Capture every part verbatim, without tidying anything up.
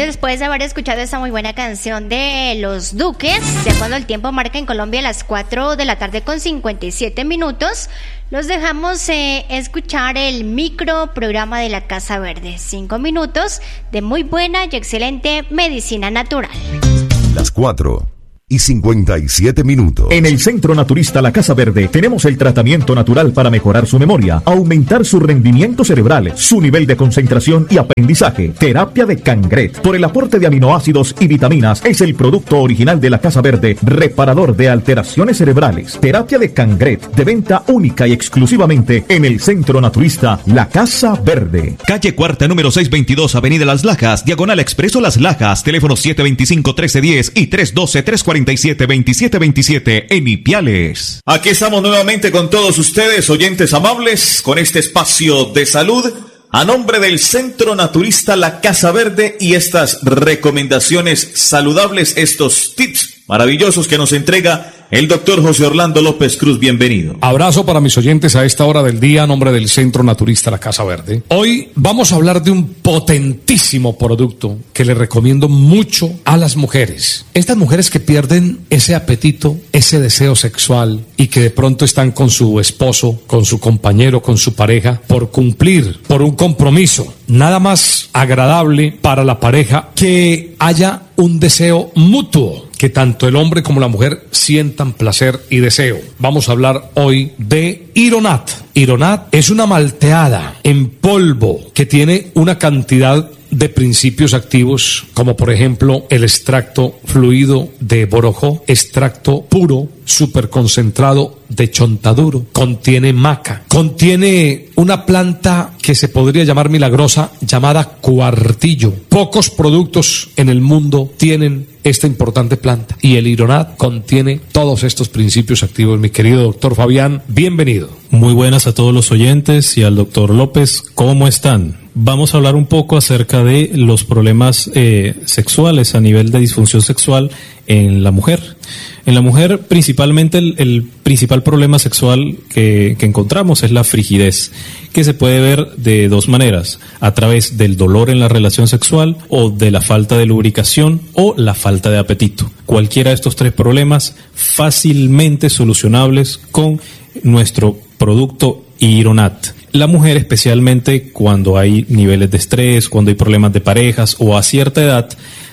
después de haber escuchado esta muy buena canción de Los Duques, ya cuando el tiempo marca en Colombia las cuatro de la tarde con cincuenta y siete minutos, los dejamos eh, escuchar el micro programa de la Casa Verde. Cinco minutos de muy buena y excelente medicina natural. Las cuatro y cincuenta y siete minutos. En el Centro Naturista La Casa Verde tenemos el tratamiento natural para mejorar su memoria, aumentar su rendimiento cerebral, su nivel de concentración y aprendizaje. Terapia de Cangret. Por el aporte de aminoácidos y vitaminas, es el producto original de La Casa Verde, reparador de alteraciones cerebrales. Terapia de Cangret, de venta única y exclusivamente en el Centro Naturista La Casa Verde. Calle Cuarta, número seiscientos veintidós, Avenida Las Lajas, Diagonal Expreso Las Lajas, teléfono siete veinticinco, trece diez y tres doce, tres cuarenta y siete, veintisiete veintisiete en Ipiales. Aquí estamos nuevamente con todos ustedes, oyentes amables, con este espacio de salud a nombre del Centro Naturista La Casa Verde y estas recomendaciones saludables, estos tips maravillosos que nos entrega el doctor José Orlando López Cruz. Bienvenido. Abrazo para mis oyentes a esta hora del día a nombre del Centro Naturista La Casa Verde. Hoy vamos a hablar de un potentísimo producto que le recomiendo mucho a las mujeres. Estas mujeres que pierden ese apetito, ese deseo sexual y que de pronto están con su esposo, con su compañero, con su pareja, por cumplir, por un compromiso. Nada más agradable para la pareja que haya un deseo mutuo, que tanto el hombre como la mujer sientan placer y deseo. Vamos a hablar hoy de Ironat. Ironat es una malteada en polvo que tiene una cantidad de principios activos, como por ejemplo el extracto fluido de borojó, extracto puro, superconcentrado de chontaduro, contiene maca, contiene una planta que se podría llamar milagrosa, llamada cuartillo. Pocos productos en el mundo tienen esta importante planta y el Ironat contiene todos estos principios activos. Mi querido doctor Fabián, bienvenido. Muy buenas a todos los oyentes y al doctor López, ¿cómo están? Vamos a hablar un poco acerca de los problemas eh, sexuales a nivel de disfunción sexual en la mujer. En la mujer, principalmente, el, el principal problema sexual que, que encontramos es la frigidez, que se puede ver de dos maneras: a través del dolor en la relación sexual, o de la falta de lubricación, o la falta de apetito. Cualquiera de estos tres problemas fácilmente solucionables con nuestro producto Ironat. La mujer, especialmente cuando hay niveles de estrés, cuando hay problemas de parejas o a cierta edad,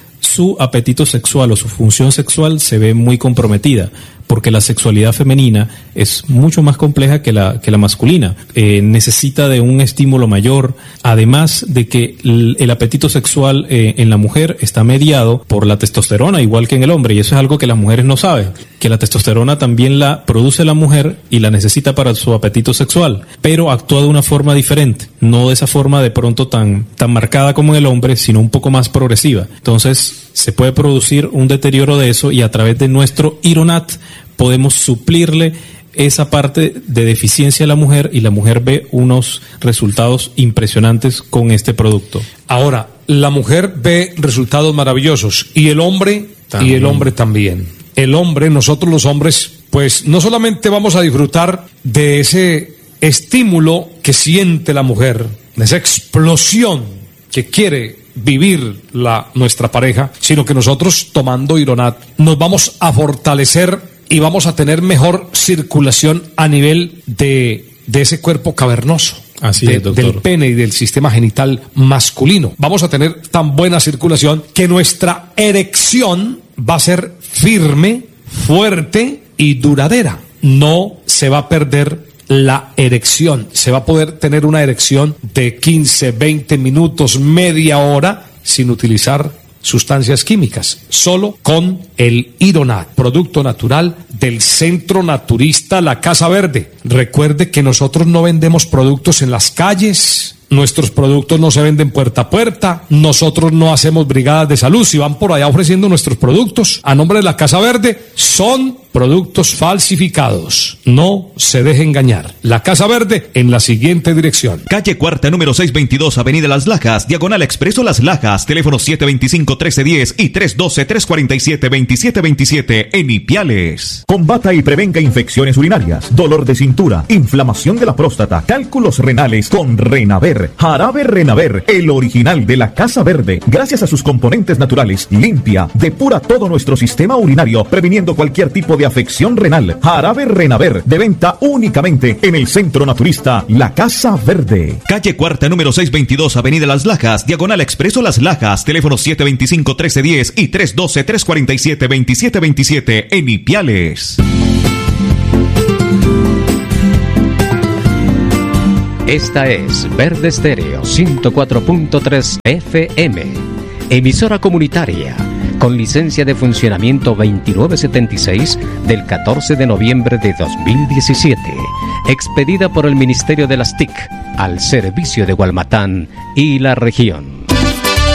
su apetito sexual o su función sexual se ve muy comprometida, porque la sexualidad femenina es mucho más compleja que la, que la masculina. Eh, necesita de un estímulo mayor, además de que el, el apetito sexual eh, en la mujer está mediado por la testosterona, igual que en el hombre, y eso es algo que las mujeres no saben, que la testosterona también la produce la mujer y la necesita para su apetito sexual, pero actúa de una forma diferente, no de esa forma de pronto tan, tan marcada como en el hombre, sino un poco más progresiva. Entonces, se puede producir un deterioro de eso y a través de nuestro Ironat podemos suplirle esa parte de deficiencia a la mujer y la mujer ve unos resultados impresionantes con este producto. Ahora, la mujer ve resultados maravillosos y el hombre también. Y el hombre también. El hombre, nosotros los hombres, pues no solamente vamos a disfrutar de ese estímulo que siente la mujer, de esa explosión que quiere vivir la, nuestra pareja, sino que nosotros, tomando Ironat, nos vamos a fortalecer y vamos a tener mejor circulación a nivel de, de ese cuerpo cavernoso. Así de, es, doctor. Del pene y del sistema genital masculino. Vamos a tener tan buena circulación que nuestra erección va a ser firme, fuerte y duradera. No se va a perder la erección, se va a poder tener una erección de quince, veinte minutos, media hora, sin utilizar sustancias químicas, solo con el Ironat, producto natural del Centro Naturista La Casa Verde. Recuerde que nosotros no vendemos productos en las calles, nuestros productos no se venden puerta a puerta, nosotros no hacemos brigadas de salud. Si van por allá ofreciendo nuestros productos a nombre de La Casa Verde, son productos falsificados. No se deje engañar. La Casa Verde en la siguiente dirección: Calle Cuarta, número seiscientos veintidós, Avenida Las Lajas, Diagonal Expreso Las Lajas, teléfono siete veinticinco, trece diez y tres doce, tres cuarenta y siete, veintisiete veintisiete en Ipiales. Combata y prevenga infecciones urinarias, dolor de cintura, inflamación de la próstata, cálculos renales con Renaver. Renaver. Jarabe Renaver, el original de la Casa Verde. Gracias a sus componentes naturales, limpia, depura todo nuestro sistema urinario, previniendo cualquier tipo de afección renal. Jarabe Renaver, de venta únicamente en el Centro Naturista La Casa Verde. Calle Cuarta, número seiscientos veintidós, Avenida Las Lajas, diagonal Expreso Las Lajas, teléfono siete veinticinco, trece diez y tres doce, tres cuarenta y siete, veintisiete veintisiete en Ipiales. Esta es Verde Estéreo ciento cuatro punto tres F M, emisora comunitaria con licencia de funcionamiento veintinueve setenta y seis del catorce de noviembre de dos mil diecisiete, expedida por el Ministerio de las T I C al servicio de Gualmatán y la región.